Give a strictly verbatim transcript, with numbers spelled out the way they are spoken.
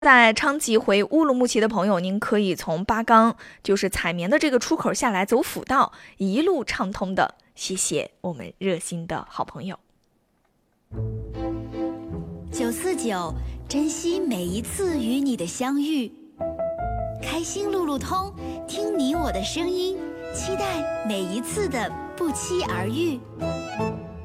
在昌吉回乌鲁木齐的朋友，您可以从巴钢，就是采棉的这个出口下来，走辅道，一路畅通的。谢谢我们热心的好朋友。 九四九，珍惜每一次与你的相遇，开心路路通，听你我的声音，期待每一次的不期而遇。